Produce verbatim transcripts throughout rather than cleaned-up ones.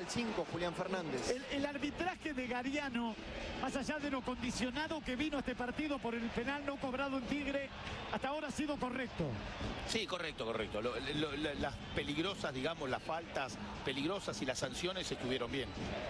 al cinco, Julián Fernández. El, el arbitraje de Gariano, más allá de lo condicionado que vino este partido por el penal no cobrado en Tigre, hasta ahora ha sido correcto. Sí, correcto, correcto. Lo, lo, lo, las peligrosas, digamos, las faltas peligrosas y las sanciones estuvieron bien.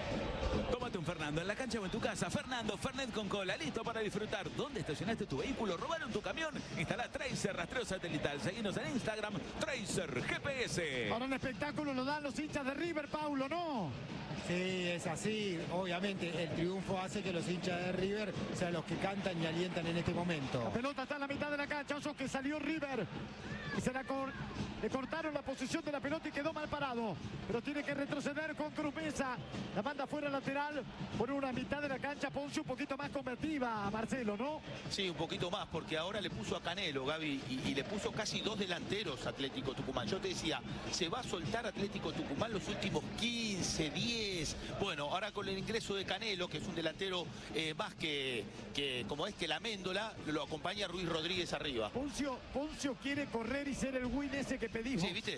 Tómate un Fernando en la cancha o en tu casa. Fernando, Fernet con cola, listo para disfrutar. ¿Dónde estacionaste tu vehículo? ¿Robaron tu camión? Instala Tracer rastreo satelital. Seguinos en Instagram, Tracer G P S. Ahora el espectáculo lo dan los hinchas de River, Paulo, ¿no? Sí, es así. Obviamente el triunfo hace que los hinchas de River sean los que cantan y alientan en este momento. La pelota está en la mitad de la cancha. Oso que salió River. Y se la cor le cortaron la posición de la pelota y quedó mal parado. Pero tiene que retroceder con Cruz Mesa. La manda fuera lateral por una mitad de la cancha. Ponce un poquito más combativa a Marcelo, ¿no? Sí, un poquito más, porque ahora le puso a Canelo, Gaby, y, y le puso casi dos delanteros Atlético Tucumán. Yo te decía, se va a soltar Atlético Tucumán los últimos quince, diez. Bueno, ahora con el ingreso de Canelo, que es un delantero eh, más que, que, como es que la Méndola, lo acompaña Ruiz Rodríguez arriba. Poncio, Poncio quiere correr y ser el win ese que pedimos. Sí, ¿viste?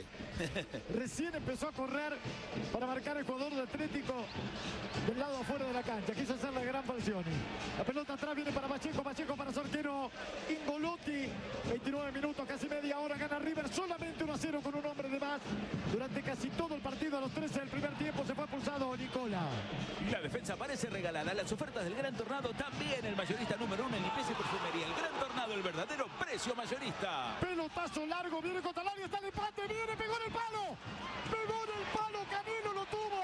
Recién empezó a correr para marcar el jugador de Atlético del lado afuera de la cancha. Quiso hacer la gran Falcioni. La pelota atrás viene para Pacheco, Pacheco para su arquero Ingolotti. veintinueve minutos, casi media hora, gana River solamente uno a cero con un hombre de más. Durante casi todo el partido, a los trece del primer tiempo, se fue expulsado Nicola. La defensa parece regalada. Las ofertas del Gran Tornado también. El mayorista número uno en limpieza y perfumería. El Gran Tornado, el verdadero precio mayorista. Pelotazo largo, viene contra el área, está el empate, viene, pegó en el palo. Pegó en el palo, Canelo lo tuvo.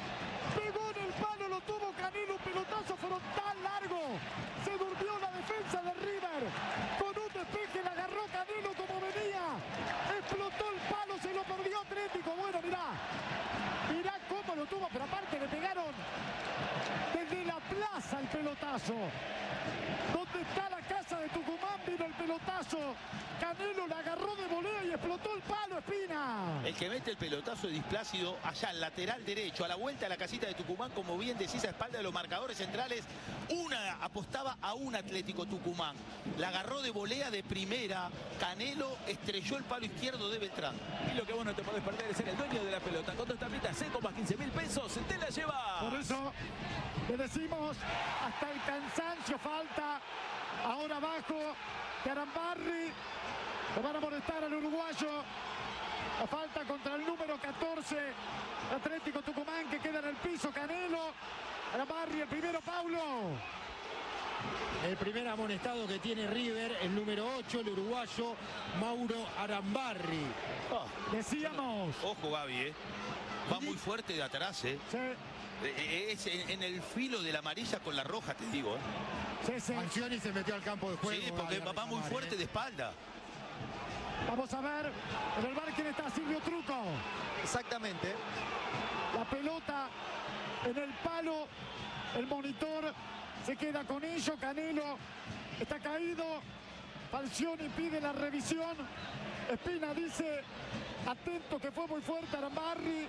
Pegó en el palo, lo tuvo Canelo. Un pelotazo frontal largo. Se durmió la defensa de River. Con un despeje la agarró Canelo como venía. Explotó el palo, se lo perdió Atlético. Bueno, mirá. Mirá cómo lo tuvo, pero aparte le pegaron desde la plaza el pelotazo. ¿Dónde está la casa de Tucumán? Vino el pelotazo. Canelo la agarró de volea y explotó el palo, Espina. El que mete el pelotazo de Displácido allá al lateral derecho, a la vuelta a la casita de Tucumán, como bien decís, a espalda de los marcadores centrales. Una apostaba a un Atlético Tucumán. La agarró de volea de primera. Canelo estrelló el palo izquierdo de Beltrán. Y lo que vos no te podés perder es ser el dueño de la pelota. Con dos tablitas seco más quince mil pesos, te la llevas. Por eso le decimos hasta el cansancio falta. Ahora abajo Carambarri. Le van a molestar al uruguayo. La falta contra el número catorce. Atlético Tucumán que queda en el piso. Canelo. Carambarri, el primero, Paulo. El primer amonestado que tiene River, el número ocho, el uruguayo Mauro Arambarri. Oh, Decíamos. ojo, Gaby, ¿eh? Va muy fuerte de atrás, ¿eh? Sí, Eh, Es en, en el filo de la amarilla con la roja, te digo, ¿eh? sí, sí. Falcioni se metió al campo de juego. Sí, porque a va muy reclamar, fuerte ¿eh? de espalda. Vamos a ver. En el bar, ¿quién está? Silvio Truco. Exactamente. La pelota en el palo. El monitor se queda con ello. Canelo está caído. Falcioni pide la revisión. Espina dice, atento que fue muy fuerte Arambarri.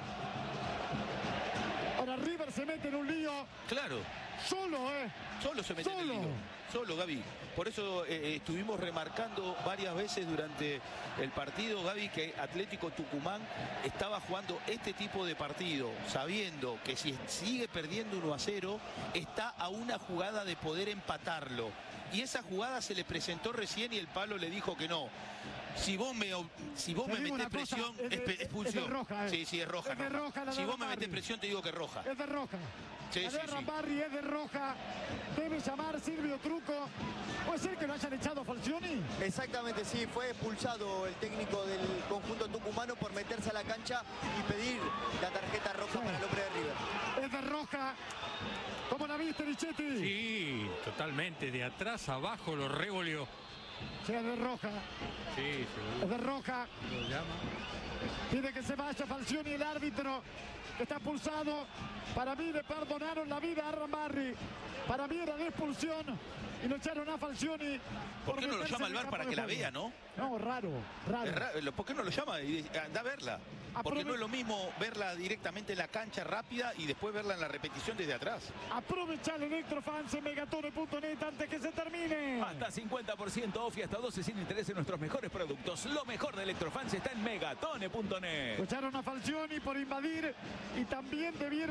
Ahora River se mete en un lío. Claro. Solo, ¿eh? Solo se mete en el Solo. lío. Solo, Gaby. Por eso eh, estuvimos remarcando varias veces durante el partido, Gaby, que Atlético Tucumán estaba jugando este tipo de partido, sabiendo que si sigue perdiendo uno a cero, está a una jugada de poder empatarlo. Y esa jugada se le presentó recién y el palo le dijo que no. Si vos me, si vos Te me digo metés una cosa, presión, es de- es, pe- expulsión. es de roja, eh. Sí, sí, es roja. Es de roja la si de vos me Arambarri. metés presión, te digo que es roja. Es de roja. Sí, la sí, de sí. Arambarri es de roja. Debe llamar Silvio Truco. ¿Puede ser que lo hayan echado a Falcioni? Exactamente, sí, fue expulsado el técnico del conjunto tucumano por meterse a la cancha y pedir la tarjeta roja para el hombre de River. Es de roja. ¿Cómo la viste, Richetti? Sí, totalmente. De atrás a abajo lo revolvió. Sí, es de roja. Sí, Es de roja. se lo llama. Pide que se vaya Falcioni, el árbitro que está expulsado. Para mí le perdonaron la vida a Arambarri. Para mí era de expulsión y lo echaron a Falcioni. ¿Por qué no lo meterse llama en al el V A R para campo que de la juego. vea, no? No, raro, raro. Es raro. ¿Por qué no lo llama? Y dice, anda a verla. Porque Aprove- no es lo mismo verla directamente en la cancha rápida y después verla en la repetición desde atrás. Aprovecha el Electrofans en megatone punto net antes que se termine. Hasta cincuenta por ciento off y hasta doce sin interés en nuestros mejores productos. Lo mejor de Electrofans está en megatone punto net. Lo echaron a Falcioni por invadir y también debieron